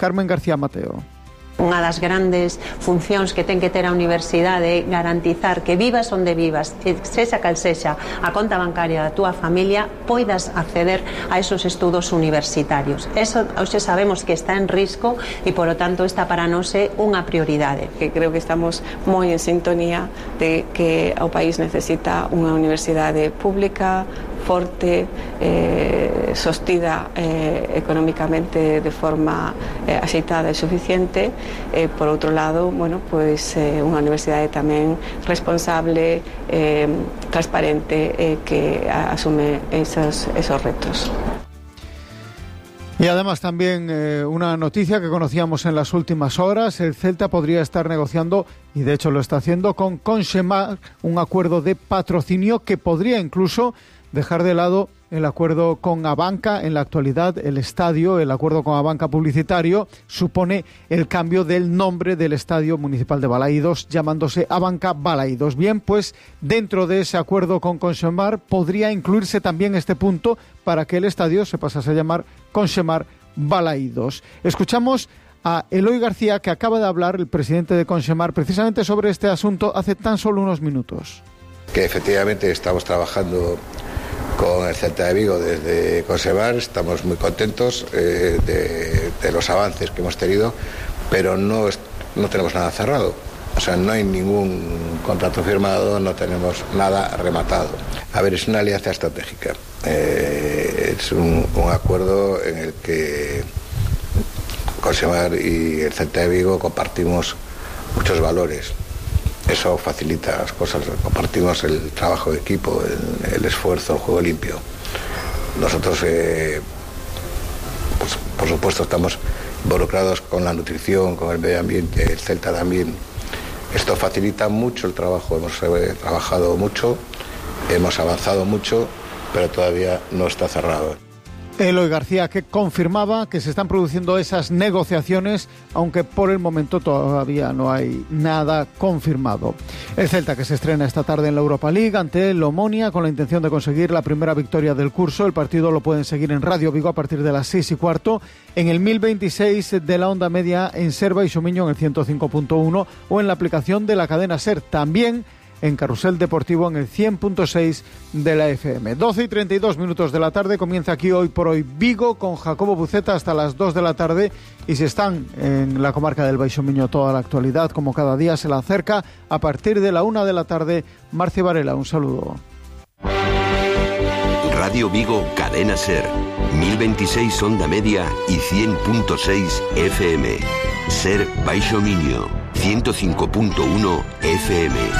Carmen García Mateo. Unha das grandes funcións que ten que ter a universidade é garantizar que vivas onde vivas, sexa cal sexa a conta bancaria da túa familia, poidas acceder a esos estudos universitarios. Eso hoxe sabemos que está en risco e, polo tanto, esta para nós é unha prioridade. Que creo que estamos moi en sintonía de que o país necesita unha universidade pública, forte, sostida económicamente de forma axeitada e suficiente. Por outro lado, bueno, pois unha universidade tamén responsable, transparente, que asume esos retos. Y además también una noticia que conocíamos en las últimas horas: el Celta podría estar negociando, y de hecho lo está haciendo, con Consemar un acuerdo de patrocinio que podría incluso dejar de lado el acuerdo con Abanca. En la actualidad, el acuerdo con Abanca publicitario, supone el cambio del nombre del Estadio Municipal de Balaídos, llamándose Abanca Balaídos. Bien, pues dentro de ese acuerdo con Consemar podría incluirse también este punto para que el estadio se pasase a llamar Consemar Balaídos. Escuchamos a Eloy García, que acaba de hablar, el presidente de Consemar, precisamente sobre este asunto hace tan solo unos minutos. Que efectivamente estamos trabajando con el Celta de Vigo desde Consemar, estamos muy contentos de los avances que hemos tenido, pero no tenemos nada cerrado. O sea, no hay ningún contrato firmado, no tenemos nada rematado. A ver, es una alianza estratégica. Es un acuerdo en el que Consemar y el Celta de Vigo compartimos muchos valores. Eso facilita las cosas, compartimos el trabajo de equipo, el esfuerzo, el juego limpio. Nosotros, pues, por supuesto, estamos involucrados con la nutrición, con el medio ambiente, el Celta también. Esto facilita mucho el trabajo, hemos trabajado mucho, hemos avanzado mucho, pero todavía no está cerrado. Eloy García, que confirmaba que se están produciendo esas negociaciones, aunque por el momento todavía no hay nada confirmado. El Celta, que se estrena esta tarde en la Europa League ante el Omonia con la intención de conseguir la primera victoria del curso. El partido lo pueden seguir en Radio Vigo a partir de las 6:15, en el 1026 de la onda media en Ser Baixo Miño en el 105.1 o en la aplicación de la cadena Ser. También en Carrusel Deportivo en el 100.6 de la FM. 12:32 de la tarde, comienza aquí Hoy por Hoy Vigo con Jacobo Buceta hasta las 2 de la tarde, y si están en la comarca del Baixo Miño toda la actualidad, como cada día se la acerca a partir de la 1 de la tarde, Marci Varela. Un saludo. Radio Vigo, Cadena Ser, 1026 onda media y 100.6 FM. Ser Baixo Miño, 105.1 FM.